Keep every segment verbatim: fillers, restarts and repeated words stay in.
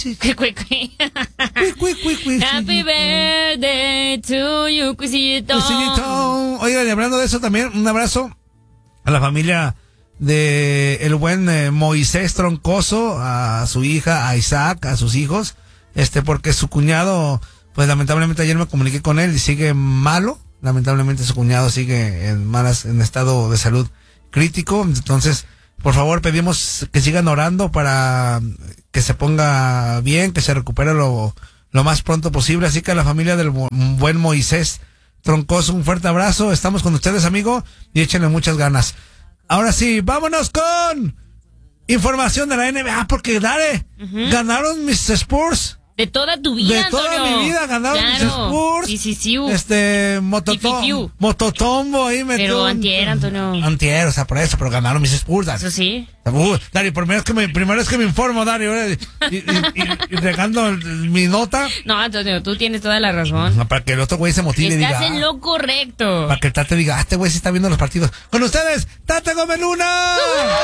sí. Cui, cui, cui. Cui, cui, cui, cui, Happy birthday to you, Cuisillito. Cuisillito. Oigan, y hablando de eso también, un abrazo a la familia de el buen eh, Moisés Troncoso, a su hija, a Isaac, a sus hijos, este, porque su cuñado, pues lamentablemente ayer me comuniqué con él y sigue malo, lamentablemente su cuñado sigue en malas, en estado de salud crítico, entonces, por favor pedimos que sigan orando para que se ponga bien, que se recupere lo, lo más pronto posible, así que a la familia del buen Moisés Troncoso, un fuerte abrazo, estamos con ustedes, amigo, y échenle muchas ganas. Ahora sí, vámonos con información de la N B A, porque dale, uh-huh. ganaron mis Spurs. De toda tu vida, De toda Antonio. mi vida ganaron claro. mis Spurs. Sí, sí, sí. Este, mototom, mototombo ahí metió. Pero antier, Antonio. Antier, o sea, por eso, pero ganaron mis Spurs. Dale. Eso sí. Uh, Dari, primero es que me, primero es que me informo, Dari, y, y, y, y regando mi nota. No, Antonio, tú tienes toda la razón. No, para que el otro güey se motive y diga. Estás en lo correcto. Para que el Tate diga, ah, este güey sí está viendo los partidos. Con ustedes, Tate Gómez Luna.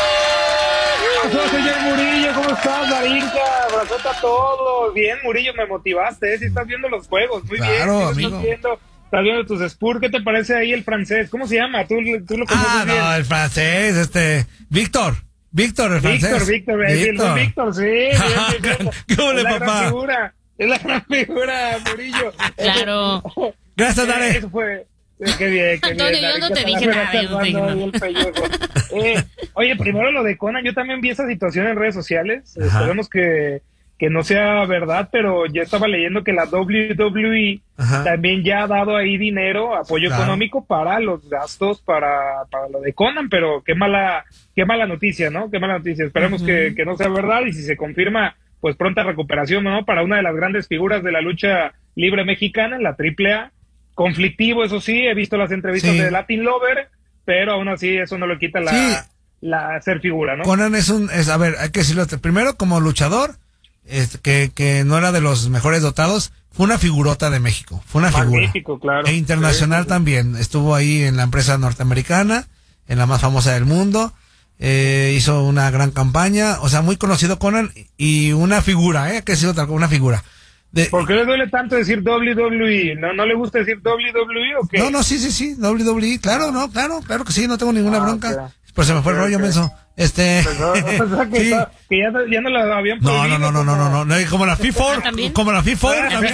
Hola, señor Murillo, ¿cómo estás, Darinka? Abrazote a todos. Bien, Murillo, me motivaste, ¿eh? Si estás viendo los juegos, muy claro, bien. amigo. Estás viendo, estás viendo tus Spurs, ¿qué te parece ahí el francés? ¿Cómo se llama? ¿Tú, tú lo conoces Ah, bien? no, el francés, este, Víctor. Víctor, el francés. Víctor, Víctor, Víctor, Víctor, sí. Bien, bien, bien. ¿Qué ole, es la papá? gran figura, es la gran figura, Murillo. Claro. Gracias, Dale. Eso fue... Qué bien, qué Antonio, bien. yo no te Darinka, dije nada, estás yo no te dije dando ahí el pellejo. eh, oye, primero lo de Conan, yo también vi esa situación en redes sociales. Ajá. Esperemos que, que no sea verdad, pero ya estaba leyendo que la W W E Ajá. también ya ha dado ahí dinero, apoyo claro. económico para los gastos para, para lo de Conan, pero qué mala, qué mala noticia, ¿no? Qué mala noticia. Esperemos uh-huh. que, que no sea verdad y si se confirma, pues pronta recuperación, ¿no? Para una de las grandes figuras de la lucha libre mexicana, la triple A. Conflictivo, eso sí, he visto las entrevistas sí. de Latin Lover, pero aún así eso no le quita la, sí. la ser figura, ¿no? Conan es un, es, a ver, hay que decirlo, primero como luchador, es, que, que no era de los mejores dotados, fue una figurota de México, fue una Magnífico, figura. Claro. E internacional sí, sí. también, estuvo ahí en la empresa norteamericana, en la más famosa del mundo, eh, hizo una gran campaña, o sea, muy conocido Conan, y una figura, ¿eh? Hay que decirlo tal, una figura. De, ¿Por qué le duele tanto decir W W E? ¿No, ¿No le gusta decir W W E o qué? No, no, sí, sí, sí, W W E, claro, no, claro, claro que sí, no tengo ninguna ah, bronca. Okay. Pues se me fue okay, el rollo, okay. menso. Este. Pues no, o sea, que, sí. está, que ya, ya no la habían prohibido. No, no, no, no, no, no, no, no, como la FIFA, como la FIFA también.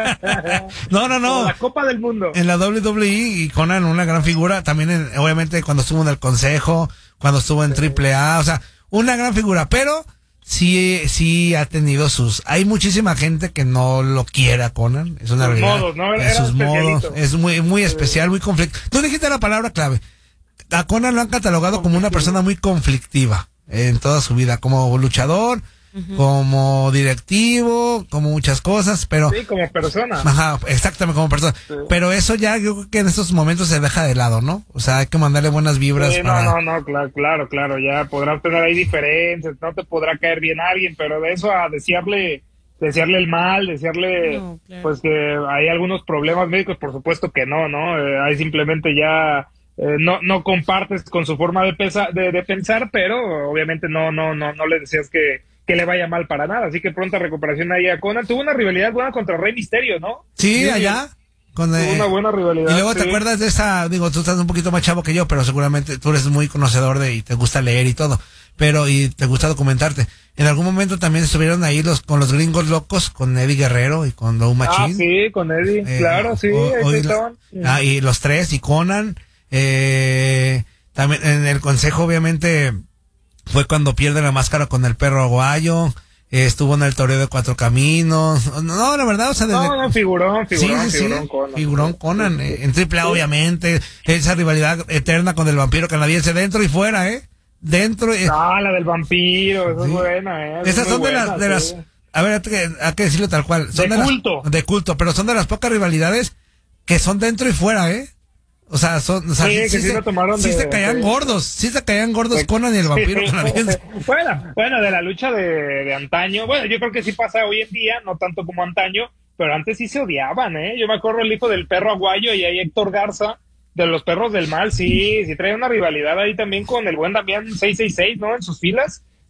No, no, no. Como la Copa del Mundo. En la W W E y Conan, una gran figura, también en, obviamente cuando estuvo en el Consejo, cuando estuvo en triple A, o sea, una gran figura, pero sí, sí ha tenido sus, hay muchísima gente que no lo quiere a Conan, es una sus realidad. Modos, ¿no? En sus modos, es muy, muy especial, muy conflictivo. Tú dijiste la palabra clave. A Conan lo han catalogado como una persona muy conflictiva en toda su vida, como luchador, uh-huh. como directivo, como muchas cosas, pero... Sí, como persona. Ajá, exactamente, como persona. Sí. Pero eso ya yo creo que en estos momentos se deja de lado, ¿no? O sea, hay que mandarle buenas vibras. Sí, para... no, no, no, claro, claro, claro, ya podrás tener ahí diferencias, no te podrá caer bien alguien, pero de eso a desearle... desearle el mal, desearle no, claro. pues que hay algunos problemas médicos, por supuesto que no, ¿no? Eh, hay simplemente ya... Eh, no no compartes con su forma de, pesa, de, de pensar, pero obviamente no no no no le deseas que, que le vaya mal para nada, así que pronta recuperación ahí a Conan. Tuvo una rivalidad buena contra Rey Misterio, ¿no? Sí, sí allá. Con, eh, tuvo una buena rivalidad. Y luego sí. te acuerdas de esa, digo, tú estás un poquito más chavo que yo, pero seguramente tú eres muy conocedor de y te gusta leer y todo, pero y te gusta documentarte. En algún momento también estuvieron ahí los con los gringos locos, con Eddie Guerrero y con Lou Machine. Ah, sí, con Eddie, eh, claro, sí. O, ahí la, ah, y los tres, y Conan. Eh, también en el consejo obviamente fue cuando pierde la máscara con el perro aguayo, eh, estuvo en el toreo de Cuatro Caminos, no, la verdad, o sea, desde... no, no, figurón, figurón, sí, sí, figurón sí, Conan, figurón Conan, eh, en triple A sí. obviamente, esa rivalidad eterna con el vampiro canadiense dentro y fuera, eh, dentro, eh. Ah, la del vampiro, esa sí. es buena, eh, esas son buena, de las, de sí. las, a ver, hay que, hay que decirlo tal cual, son de, de culto, las, de culto, pero son de las pocas rivalidades que son dentro y fuera, eh. O sea, son, o sea, sí, sí, que sí, sí, se, lo tomaron sí de, se caían de, gordos, sí se caían gordos de, Conan y el vampiro sí, canadiense. Bueno, bueno, de la lucha de, de antaño, bueno, yo creo que sí pasa hoy en día, no tanto como antaño, pero antes sí se odiaban, ¿eh? Yo me acuerdo el hijo del perro aguayo y ahí Héctor Garza, de los perros del mal, sí, sí trae una rivalidad ahí también con el buen Damián seiscientos sesenta y seis, ¿no? En sus filas,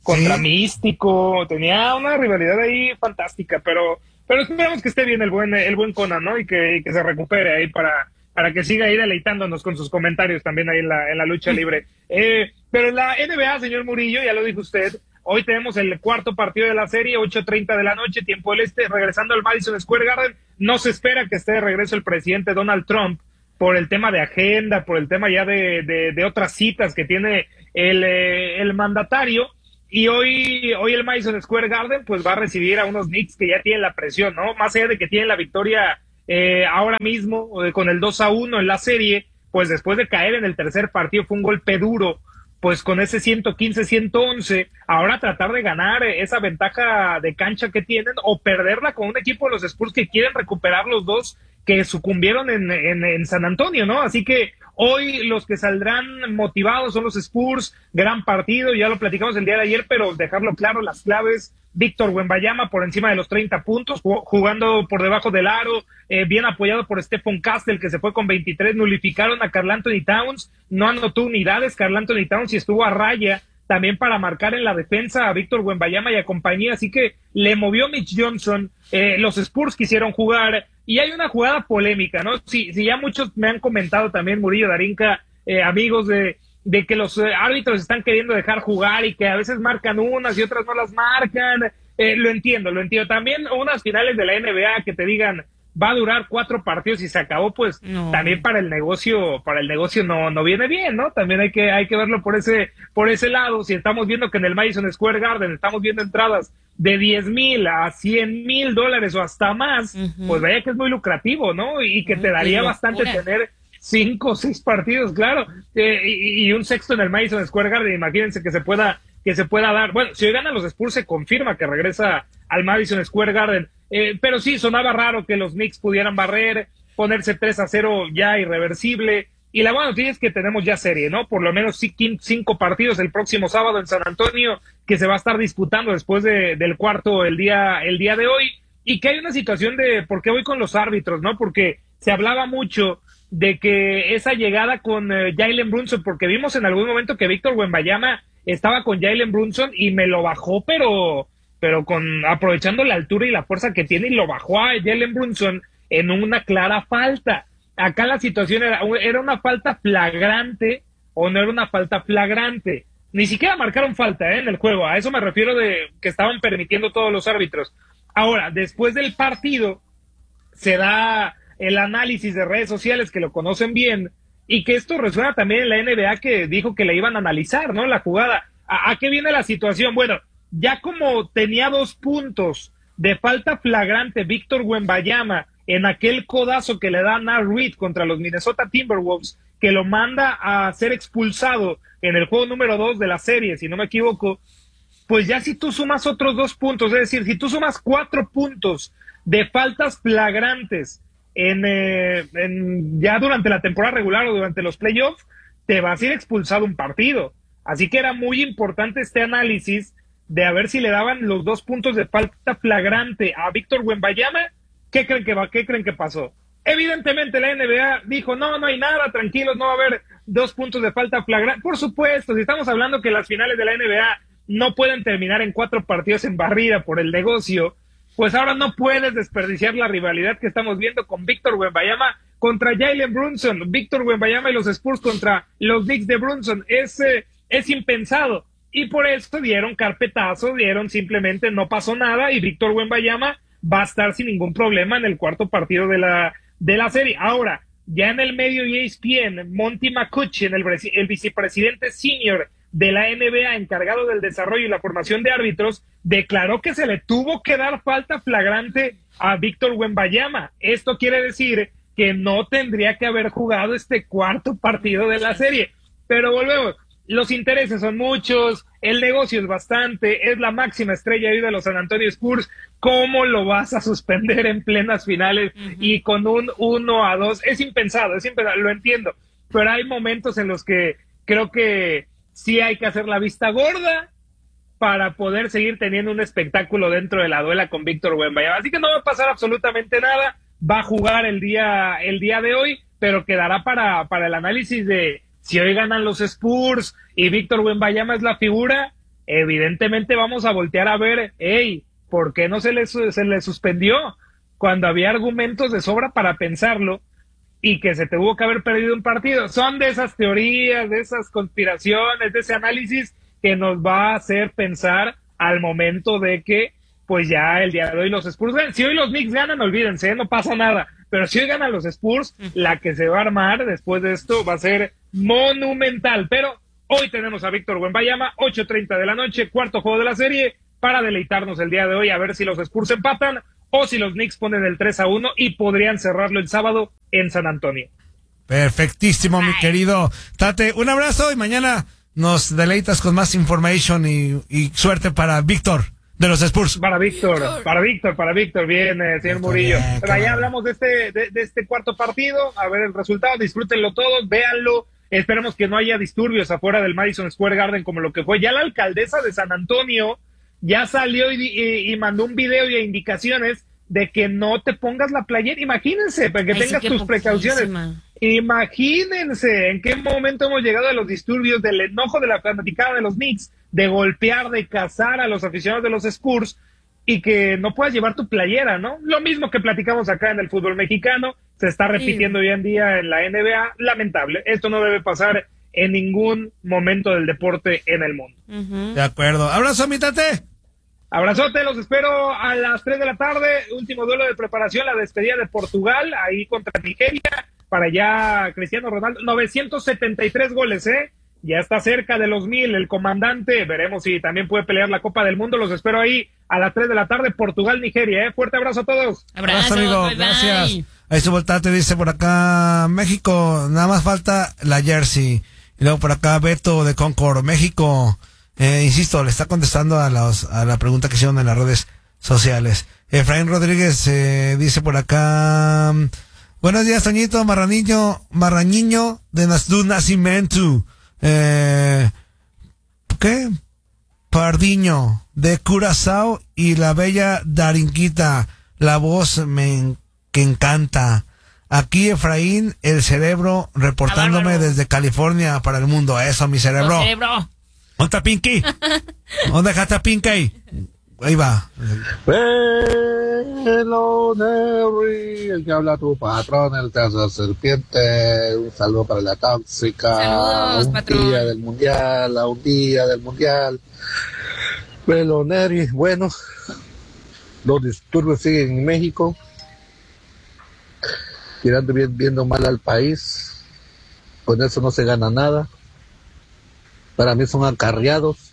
contra Sí. Místico, tenía una rivalidad ahí fantástica, pero pero esperamos que esté bien el buen el buen Conan, ¿no? Y que, y que se recupere ahí para para que siga ahí deleitándonos con sus comentarios también ahí en la en la lucha libre. Eh, pero en la N B A, señor Murillo, ya lo dijo usted, hoy tenemos el cuarto partido de la serie, ocho treinta de la noche, tiempo del este, regresando al Madison Square Garden. No se espera que esté de regreso el presidente Donald Trump por el tema de agenda, por el tema ya de, de, de otras citas que tiene el, eh, el mandatario. Y hoy, hoy el Madison Square Garden pues va a recibir a unos Knicks que ya tienen la presión, ¿no? Más allá de que tienen la victoria eh, ahora mismo eh, con el dos a uno en la serie, pues después de caer en el tercer partido fue un golpe duro, pues con ese ciento quince ciento once, ahora tratar de ganar esa ventaja de cancha que tienen o perderla con un equipo de los Spurs que quieren recuperar los dos que sucumbieron en, en, en San Antonio, ¿no? Así que hoy los que saldrán motivados son los Spurs, gran partido, ya lo platicamos el día de ayer, pero dejarlo claro, las claves, Víctor Wembanyama por encima de los treinta puntos, jugando por debajo del aro, eh, bien apoyado por Stephon Castle, que se fue con veintitrés, nulificaron a Karl Anthony Towns, no anotó unidades Karl Anthony Towns y estuvo a raya también para marcar en la defensa a Víctor Wembanyama y a compañía, así que le movió Mitch Johnson, eh, los Spurs quisieron jugar, y hay una jugada polémica, ¿no? Si, si ya muchos me han comentado también, Murillo, Darinka, eh, amigos, de, de que los eh, árbitros están queriendo dejar jugar y que a veces marcan unas y otras no las marcan, eh, lo entiendo, lo entiendo. También unas finales de la N B A que te digan, va a durar cuatro partidos y se acabó, pues no. También para el negocio, para el negocio no, no viene bien, ¿no? También hay que, hay que verlo por ese, por ese lado. Si estamos viendo que en el Madison Square Garden estamos viendo entradas de diez mil a cien mil dólares o hasta más, uh-huh. Pues vaya que es muy lucrativo, ¿no? Y que te daría bastante tener cinco o seis partidos, claro, eh, y, y un sexto en el Madison Square Garden. Imagínense que se pueda, que se pueda dar. Bueno, si hoy ganan los Spurs se confirma que regresa al Madison Square Garden. Eh, pero sí, sonaba raro que los Knicks pudieran barrer, ponerse tres a cero ya irreversible. Y la buena noticia es que tenemos ya serie, ¿no? Por lo menos cinco partidos el próximo sábado en San Antonio, que se va a estar disputando después de, del cuarto el día, el día de hoy. Y que hay una situación de por qué voy con los árbitros, ¿no? Porque se hablaba mucho de que esa llegada con eh, Jalen Brunson, porque vimos en algún momento que Víctor Wembanyama estaba con Jalen Brunson y me lo bajó, pero... pero con aprovechando la altura y la fuerza que tiene, y lo bajó a Jalen Brunson en una clara falta. Acá la situación era, era una falta flagrante o no era una falta flagrante. Ni siquiera marcaron falta ¿eh? en el juego. A eso me refiero de que estaban permitiendo todos los árbitros. Ahora, después del partido, se da el análisis de redes sociales que lo conocen bien, y que esto resuena también en la N B A, que dijo que la iban a analizar, ¿no? La jugada. ¿A, a qué viene la situación? Bueno, ya como tenía dos puntos de falta flagrante Víctor Wembanyama en aquel codazo que le da a Nat Reed contra los Minnesota Timberwolves, que lo manda a ser expulsado en el juego número dos de la serie, si no me equivoco, pues ya si tú sumas otros dos puntos, es decir, si tú sumas cuatro puntos de faltas flagrantes en, eh, en ya durante la temporada regular o durante los playoffs, te vas a ir expulsado un partido. Así que era muy importante este análisis de a ver si le daban los dos puntos de falta flagrante a Víctor Wembanyama. ¿Qué creen que va? ¿Qué creen que pasó? Evidentemente la N B A dijo, no, no hay nada, tranquilos, no va a haber dos puntos de falta flagrante. Por supuesto, si estamos hablando que las finales de la N B A no pueden terminar en cuatro partidos en barrida por el negocio, pues ahora no puedes desperdiciar la rivalidad que estamos viendo con Víctor Wembanyama contra Jalen Brunson, Víctor Wembanyama y los Spurs contra los Knicks de Brunson. Es, eh, es impensado. Y por eso dieron carpetazo, dieron simplemente no pasó nada, y Víctor Wembanyama va a estar sin ningún problema en el cuarto partido de la, de la serie. Ahora, ya en el medio E S P N, Monty McCutcheon, el, el vicepresidente senior de la N B A, encargado del desarrollo y la formación de árbitros, declaró que se le tuvo que dar falta flagrante a Víctor Wembanyama. Esto quiere decir que no tendría que haber jugado este cuarto partido de la serie. Pero volvemos. Los intereses son muchos, el negocio es bastante, es la máxima estrella de los San Antonio Spurs. ¿Cómo lo vas a suspender en plenas finales uh-huh. y con un uno a dos? Es impensado, es impensado, lo entiendo, pero hay momentos en los que creo que sí hay que hacer la vista gorda para poder seguir teniendo un espectáculo dentro de la duela con Víctor Wembanyama. Así que no va a pasar absolutamente nada, va a jugar el día, el día de hoy, pero quedará para, para el análisis de si hoy ganan los Spurs y Víctor Wembanyama es la figura, evidentemente vamos a voltear a ver, hey, ¿por qué no se le, se le suspendió cuando había argumentos de sobra para pensarlo y que se tuvo que haber perdido un partido? Son de esas teorías, de esas conspiraciones, de ese análisis que nos va a hacer pensar al momento de que, pues ya el día de hoy los Spurs ganan. Si hoy los Knicks ganan, olvídense, no pasa nada. Pero si hoy ganan los Spurs, la que se va a armar después de esto va a ser monumental. Pero hoy tenemos a Víctor Wembanyama, ocho treinta de la noche, cuarto juego de la serie, para deleitarnos el día de hoy, a ver si los Spurs empatan o si los Knicks ponen el tres a uno y podrían cerrarlo el sábado en San Antonio. Perfectísimo, mi querido Tate. Un abrazo y mañana nos deleitas con más information y, y suerte para Víctor de los Spurs. Para Víctor, para Víctor, para Víctor. Bien, eh, señor Murillo. Bien, Pero ya hablamos de este, de, de este cuarto partido. A ver el resultado, disfrútenlo todos, véanlo. Esperemos que no haya disturbios afuera del Madison Square Garden como lo que fue. Ya la alcaldesa de San Antonio ya salió y, y, y mandó un video y indicaciones de que no te pongas la playera. Imagínense, para que Ay, tengas sí, tus precauciones. Imagínense en qué momento hemos llegado a los disturbios, del enojo de la fanaticada de los Knicks, de golpear, de cazar a los aficionados de los Spurs, y que no puedas llevar tu playera, ¿no? Lo mismo que platicamos acá en el fútbol mexicano, se está repitiendo sí. hoy en día en la N B A. Lamentable, esto no debe pasar en ningún momento del deporte en el mundo. Uh-huh. De acuerdo. Abrazo, mi Tate. Abrazote, los espero a las tres de la tarde, último duelo de preparación, la despedida de Portugal, ahí contra Nigeria, para allá Cristiano Ronaldo, novecientos setenta y tres goles, ¿eh? Ya está cerca de los mil, el comandante, veremos si también puede pelear la Copa del Mundo, los espero ahí a las tres de la tarde, Portugal-Nigeria, ¿eh? Fuerte abrazo a todos. Abrazo, amigo, bye, gracias. Bye. Ahí su voltate dice por acá, México, nada más falta la jersey. Y luego por acá, Beto de Concord, México. Eh, insisto, le está contestando a, los, a la pregunta que hicieron en las redes sociales. Efraín Rodríguez eh, dice por acá, buenos días, Toñito, Marraniño, Marrañiño de Nasdu Nacimiento. Eh, ¿Qué? Pardiño de Curazao y la bella Darinquita, la voz me en, que encanta. Aquí Efraín, el cerebro, reportándome desde California para el mundo. Eso, mi cerebro. cerebro. ¿Dónde está Pinky? ¿Dónde está Pinky? Ahí va. Hello, Neri, el que habla tu patrón, el caso serpiente. Un saludo para la tóxica. Saludos, un patrón. día del mundial, a un día del mundial. Hello, Neri. Bueno, los disturbios siguen en México, tirando bien, viendo mal al país. Con eso no se gana nada. Para mí son acarreados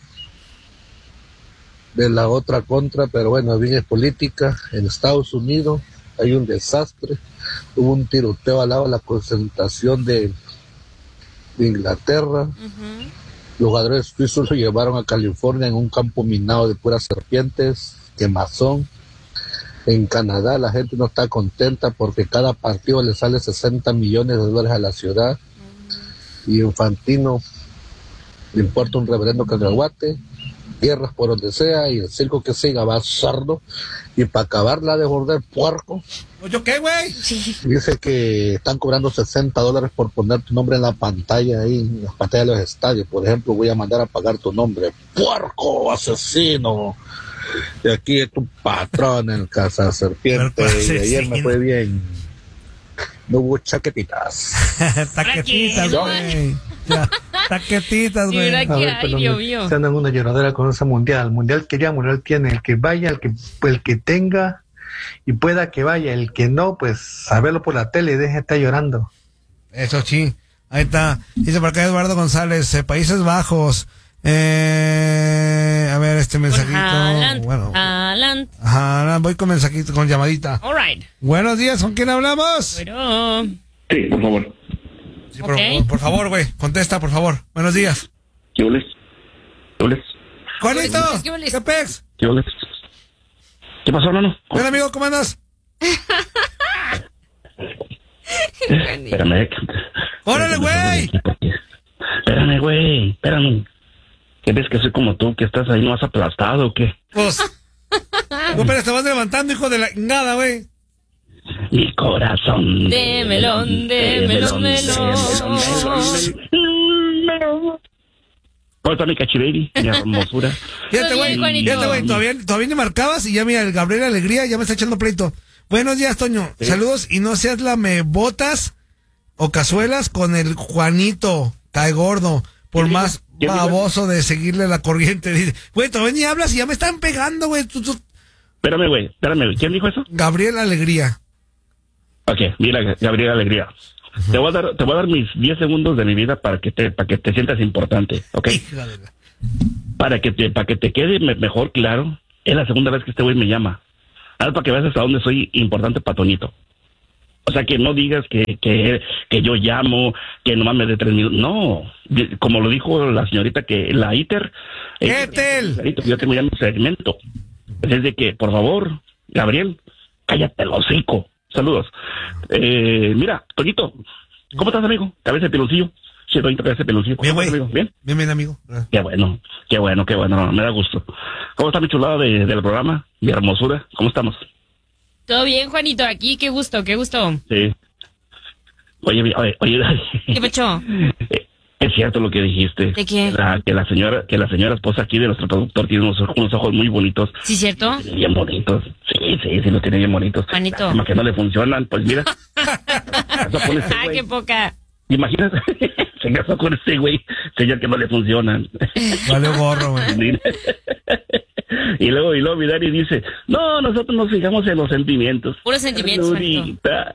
de la otra contra, pero bueno, bien es política. En Estados Unidos hay un desastre. Hubo un tiroteo al lado de la concentración de, de Inglaterra. Uh-huh. Los ladrones suizos lo llevaron a California en un campo minado de puras serpientes, quemazón. En Canadá la gente no está contenta porque cada partido le sale sesenta millones de dólares a la ciudad. Uh-huh. Y Infantino le importa un reverendo cacahuate, guerras por donde sea, y el circo que siga va sardo, y para acabarla de morder puerco. ¿Yo qué, güey? Dice que están cobrando sesenta dólares por poner tu nombre en la pantalla, ahí en las pantallas de los estadios. Por ejemplo, voy a mandar a pagar tu nombre, puerco, asesino. Y aquí es tu patrón en Casa Serpiente, y ayer me fue bien. No hubo chaquetitas. Taquetitas, güey. Taquetitas, güey. Sí, se andan una lloradera con ese mundial. El mundial quería, mundial tiene. El que vaya, el que, el que tenga y pueda que vaya. El que no, pues a verlo por la tele y deje de estar llorando. Eso sí. Ahí está. Dice por acá Eduardo González, eh, Países Bajos. Eh, a ver este mensajito. Haaland, bueno, Haaland. Ajá, voy con mensajito, con llamadita. All right. Buenos días, ¿con quién hablamos? Bueno. Sí, por favor. Sí, por, okay. por, por favor, güey, contesta, por favor. Buenos días. ¿Qué oles? ¿Qué oles? ¡Juanito! ¿Qué oles? ¿Qué pex? ¿Qué oles? ¿Qué pasó, hermano? Ven, amigo, ¿cómo andas? Espérame. ¡Órale, güey! Espérame, güey, espérame. ¿Qué ves que soy como tú, que estás ahí, no has aplastado o qué? Pues, no, pero te vas levantando, hijo de la nada, güey. Mi corazón de melón, de melón, melón. ¿Cómo está mi cachibaby? Mi hermosura. Fíjate, güey, fíjate, güey, todavía, todavía ni marcabas y ya mira, el Gabriel Alegría ya me está echando pleito. Buenos días, Toño. ¿Sí? Saludos y no seas la me botas o cazuelas con el Juanito, cae gordo, por más baboso de seguirle la corriente. Dice, güey, todavía ni hablas y ya me están pegando, güey. Tú, tú... Espérame, güey, espérame, güey. ¿Quién dijo eso? Gabriel Alegría. Ok, mira, Gabriel Alegría. Uh-huh. Te voy a dar, te voy a dar mis diez segundos de mi vida para que te, para que te sientas importante, ¿ok? Para que te, para que te quede mejor claro, es la segunda vez que este güey me llama. Ahora para que veas hasta dónde soy importante para Toñito. O sea, que no digas que, que, que yo llamo, que nomás me dé tres minutos. No, como lo dijo la señorita que la ITER. ¡Etel! Yo tengo ya mi segmento. Es de que, por favor, Gabriel, cállate el hocico. Saludos. Eh, mira, Toñito, ¿cómo estás, amigo? Cabeza de peloncillo. Sí, Toñito, cabeza de peloncillo. Bien, güey. ¿Bien? Bien, bien, amigo. Qué bueno, qué bueno, qué bueno. Me da gusto. ¿Cómo está mi chulada de, del programa? Mi hermosura. ¿Cómo estamos? Todo bien, Juanito, aquí. Qué gusto, qué gusto. Sí. Oye, oye, oye. ¿Qué pecho? Es cierto lo que dijiste. ¿De qué? La, que la señora, que la señora esposa aquí de nuestro productor tiene unos, unos ojos muy bonitos. ¿Sí, cierto? Bien bonitos. Sí, sí, sí, los tiene bien bonitos. Juanito. Lástima que no le funcionan, pues mira. Este ah, qué poca. Imagínate, se casó con este güey, señor que no le funcionan. Vale gorro, güey. Y luego, y luego mi Dani dice, no, nosotros nos fijamos en los sentimientos. Puros sentimientos, Ternurita.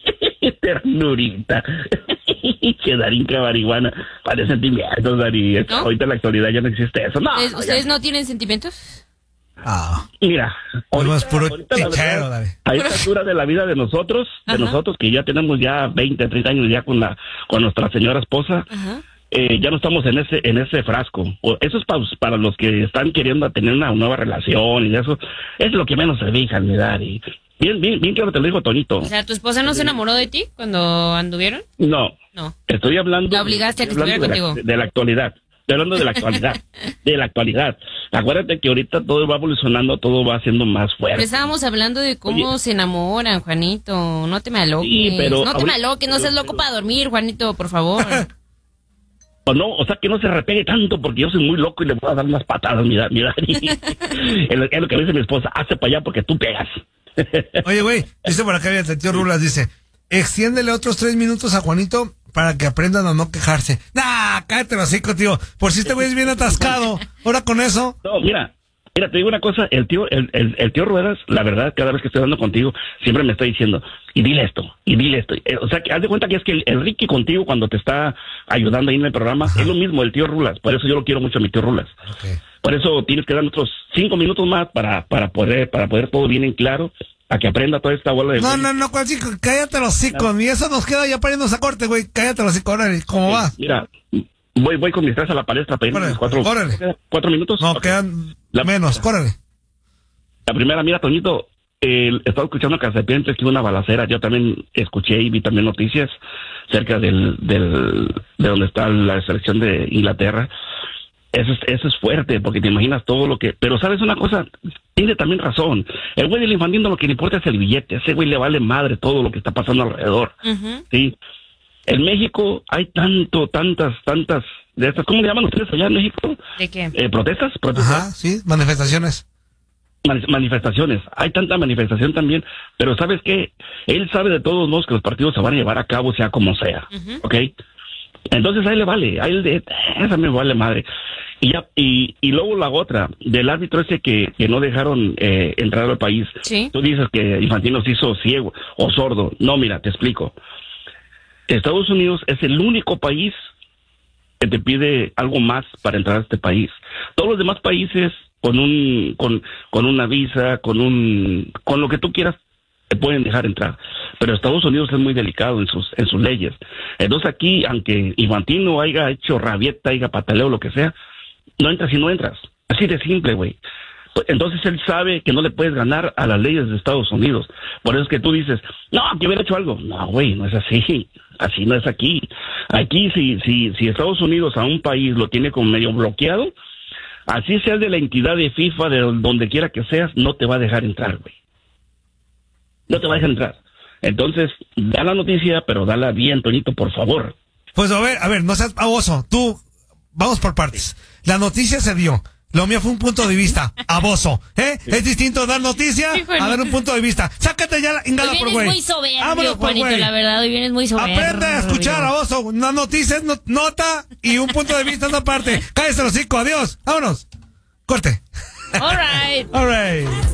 Ternurita. Que Darín marihuana para sentimientos, Darín. ¿No? Ahorita en la actualidad ya no existe eso. No, ¿Ustedes, ¿ustedes no tienen sentimientos? Ah. Mira, ahorita, es puro chichero, Darín. A esta altura de la vida de nosotros, de Ajá. nosotros que ya tenemos ya veinte, treinta años ya con la con nuestra señora esposa, Ajá. Eh, ya no estamos en ese en ese frasco. Eso es para, para los que están queriendo tener una nueva relación y eso. Es lo que menos se fijan, mi Dari. Bien, bien, bien claro te lo digo, Toñito. O sea, ¿tu esposa no se enamoró de ti cuando anduvieron? No. No. Estoy hablando... La obligaste a que estuviera de contigo. La, de la actualidad. Estoy hablando de la actualidad. de la actualidad. Acuérdate que ahorita todo va evolucionando, todo va siendo más fuerte. Pero estábamos hablando de cómo Oye, se enamoran, Juanito. No te me aloques. Sí, pero no te me aloques, no seas loco para dormir, Juanito, por favor. O no, o sea, que no se repegue tanto porque yo soy muy loco y le voy a dar unas patadas, mira, mira. Es lo que dice mi esposa, hazte para allá porque tú pegas. Oye, güey, dice por acá, el tío Rulas dice, extiéndele otros tres minutos a Juanito para que aprendan a no quejarse. Nah, cállate los hocico, tío. Por si este güey es bien atascado. Ahora con eso. No, mira, mira, te digo una cosa, el tío, el, el, el tío Ruedas, la verdad, cada vez que estoy hablando contigo, siempre me está diciendo, y dile esto, y dile esto. Eh, o sea, que haz de cuenta que es que el, el Ricky contigo cuando te está ayudando ahí en el programa, Ajá. es lo mismo el tío Rulas. Por eso yo lo quiero mucho a mi tío Rulas. Okay. Por eso tienes que dar otros cinco minutos más para, para poder, para poder todo bien en claro, a que aprenda toda esta bola de... No, no, no, Juancico, cállate los hocicos, ni eso nos queda ya pariendo a corte, güey, cállate los hocicos, órale, ¿cómo sí, va? Mira, voy, voy con mis tres a la palestra para irme cuatro, órale. cuatro minutos. No, okay. quedan la, menos, córrele. La primera, mira, Toñito, eh, estaba escuchando que hace tiempo que hubo una balacera, yo también escuché y vi también noticias cerca del, del, de donde está la selección de Inglaterra. Eso es, eso es fuerte, porque te imaginas todo lo que... Pero ¿sabes una cosa? Tiene también razón. El güey del Infantino lo que le importa es el billete. A ese güey le vale madre todo lo que está pasando alrededor. Uh-huh. ¿Sí? En México hay tanto, tantas, tantas... de estas. ¿Cómo le llaman ustedes allá en México? ¿De qué? Eh, ¿Protestas? ¿Protestas? Ajá, sí, manifestaciones. Man- manifestaciones. Hay tanta manifestación también. Pero ¿sabes qué? Él sabe de todos modos que los partidos se van a llevar a cabo sea como sea. Uh-huh. ¿Ok? Entonces a él le vale, a él de, esa me vale madre. Y ya, y, y luego la otra, del árbitro ese que, que no dejaron eh, entrar al país. ¿Sí? Tú dices que Infantino se hizo ciego o sordo. No, mira, te explico. Estados Unidos es el único país que te pide algo más para entrar a este país. Todos los demás países con un, con, con una visa, con un, con lo que tú quieras, te pueden dejar entrar. Pero Estados Unidos es muy delicado en sus en sus leyes. Entonces aquí, aunque Infantino haya hecho rabieta, haya pataleo, lo que sea, no entras y no entras. Así de simple, güey. Entonces él sabe que no le puedes ganar a las leyes de Estados Unidos. Por eso es que tú dices, no, que hubiera hecho algo. No, güey, no es así. Así no es aquí. Aquí, si, si, si Estados Unidos a un país lo tiene como medio bloqueado, así seas de la entidad de FIFA, de donde quiera que seas, no te va a dejar entrar, güey. No te va a dejar entrar. Entonces, da la noticia, pero dala bien, Toñito, por favor. Pues a ver, a ver, no seas baboso. Tú, vamos por partes. La noticia se dio. Lo mío fue un punto de vista aboso, ¿eh? Sí. Es distinto dar noticia sí, a dar un punto de vista. Sácate ya la ingada por güey. Hoy vienes muy soberbio, Juanito, la verdad. Hoy vienes muy soberbio. Aprende a escuchar, aboso. Una noticia es not- nota y un punto de vista es una parte. Cállese el hocico, adiós. Vámonos. Corte. All right. All right.